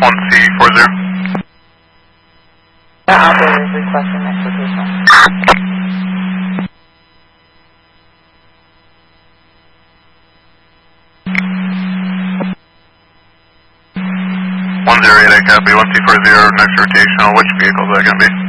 1C40. The operator is requesting next location. 108, I copy. 1C40, next rotational. Which vehicle is that going to be?